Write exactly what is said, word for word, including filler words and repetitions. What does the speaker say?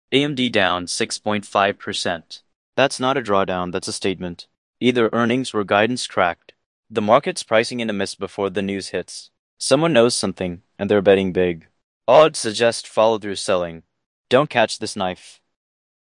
A M D down six point five percent. That's not a drawdown, that's a statement. Either earnings or guidance cracked. The market's pricing in a miss before the news hits. Someone knows something, and they're betting big. Odds suggest follow-through selling. Don't catch this knife.